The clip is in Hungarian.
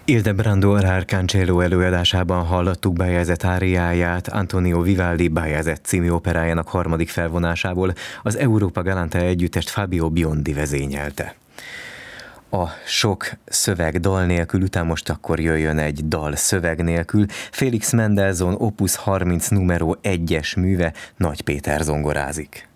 Ildebrando Arcangelo előadásában hallottuk Bayezet áriáját Antonio Vivaldi Bayezet című operájának harmadik felvonásából, az Europa Galante együttest Fabio Biondi vezényelte. A sok szöveg dal nélkül, után most akkor jöjjön egy dal szöveg nélkül. Félix Mendelssohn Opus 30 numero 1-es műve, Nagy Péter zongorázik.